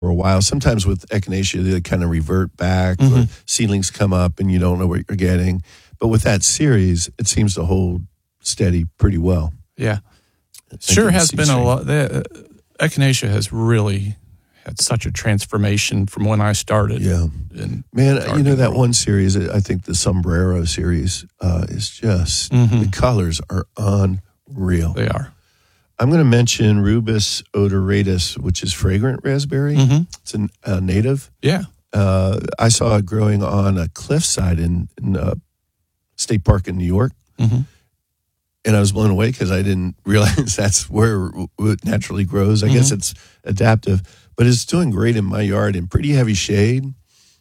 for a while. Sometimes with echinacea, they kind of revert back. Or seedlings come up and you don't know what you're getting. But with that series, it seems to hold steady pretty well. Yeah. Sure has been a lot. Echinacea has really had such a transformation from when I started. Yeah. Man, you know, that one series, I think the Sombrero series is just, the colors are unreal. They are. I'm going to mention Rubus odoratus, which is fragrant raspberry. It's a native. Yeah. I saw it growing on a cliffside in a state park in New York. And I was blown away because I didn't realize that's where it naturally grows. I guess it's adaptive, but it's doing great in my yard in pretty heavy shade.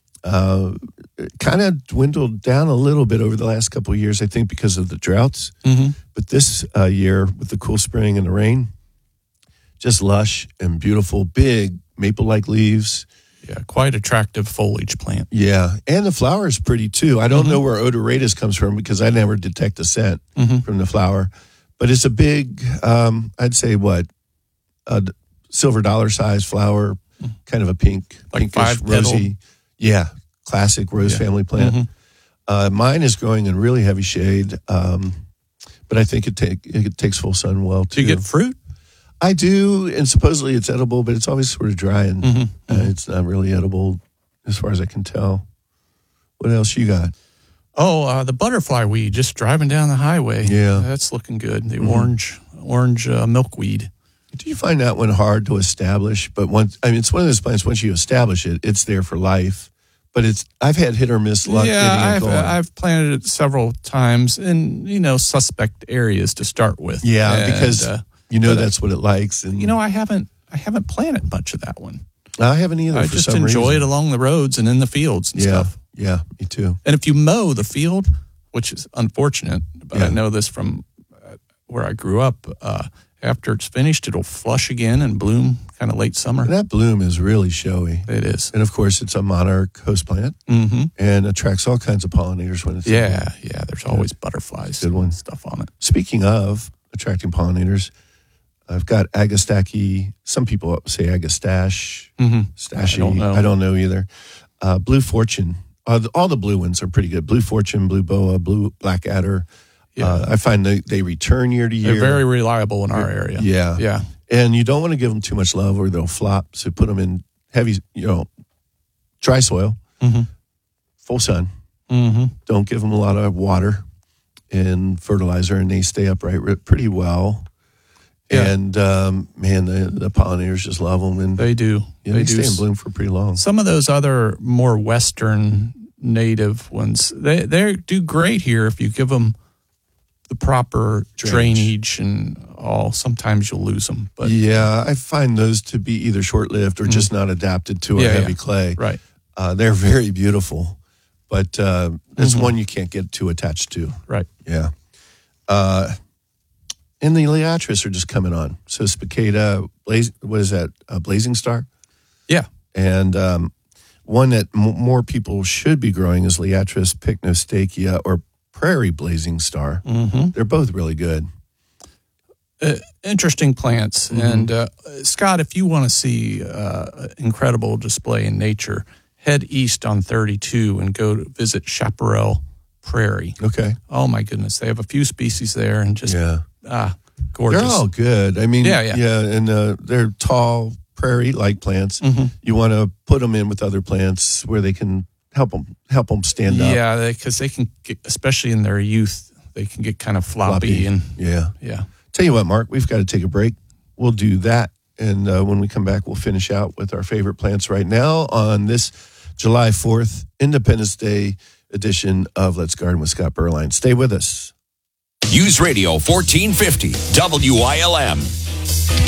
Kind of dwindled down a little bit over the last couple of years, I think, because of the droughts. But this year, with the cool spring and the rain, just lush and beautiful, big maple-like leaves. Yeah, quite attractive foliage plant. Yeah, and the flower is pretty, too. I don't know where odoratus comes from because I never detect a scent from the flower. But it's a big, I'd say, a silver dollar-sized flower, kind of a pink, like pinkish, rosy. Yeah, classic rose family plant. Mine is growing in really heavy shade, but I think it takes full sun well, too. Do you get fruit? I do, and supposedly it's edible, but it's always sort of dry, and it's not really edible as far as I can tell. What else you got? Oh, the butterfly weed, just driving down the highway. Yeah. That's looking good. The orange milkweed. Do you find that one hard to establish? But it's one of those plants, once you establish it, it's there for life. But I've had hit or miss luck getting it going. I've planted it several times in, suspect areas to start with. Yeah, because that's what it likes. And I haven't planted much of that one. I haven't either. I just enjoy it along the roads and in the fields and stuff. Yeah, me too. And if you mow the field, which is unfortunate, but I know this from where I grew up, after it's finished, it'll flush again and bloom kind of late summer. And that bloom is really showy. It is. And, of course, it's a monarch host plant and attracts all kinds of pollinators when it's there's always butterflies and stuff on it. Speaking of attracting pollinators, I've got Agastache. Some people say Agastache. Stashy. I don't know either. Blue Fortune. All the blue ones are pretty good. Blue Fortune, Blue Boa, Blue Blackadder. I find they return year to year. They're very reliable in our area. Yeah. And you don't want to give them too much love or they'll flop. So put them in heavy, dry soil, full sun. Don't give them a lot of water and fertilizer, and they stay upright pretty well. Yeah. And, the pollinators just love them. And they do. They stay in bloom for pretty long. Some of those other more western native ones, they do great here if you give them the proper drainage and all. Sometimes you'll lose them. But yeah, I find those to be either short-lived or just not adapted to a heavy clay. Right. They're very beautiful, but there's one you can't get too attached to. Right. Yeah. And the Liatris are just coming on. So Spicata, Blazing Star? Yeah. And one that more people should be growing is Liatris pycnostachya or Prairie Blazing Star. They're both really good. Interesting plants. And Scott, if you want to see incredible display in nature, head east on 32 and go to visit Chaparral Prairie. Okay. Oh, my goodness. They have a few species there and just... gorgeous. They're all good. I mean, and they're tall prairie-like plants. You want to put them in with other plants where they can help them stand up. Yeah, because they can get, especially in their youth, they can get kind of floppy. And yeah. Tell you what, Mark, we've got to take a break. We'll do that, and when we come back, we'll finish out with our favorite plants right now on this July 4th, Independence Day edition of Let's Garden with Scott Berline. Stay with us. News Radio 1450, WILM.